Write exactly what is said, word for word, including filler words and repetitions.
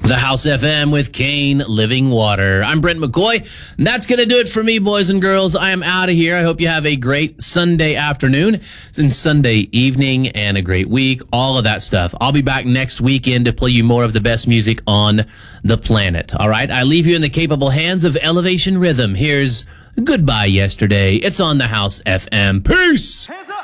The House F M with Kane Living Water. I'm Brent McCoy. And that's going to do it for me, boys and girls. I am out of here. I hope you have a great Sunday afternoon and Sunday evening and a great week, all of that stuff. I'll be back next weekend to play you more of the best music on the planet. All right? I leave you in the capable hands of Elevation Rhythm. Here's Goodbye Yesterday. It's on the House F M. Peace! Hands up!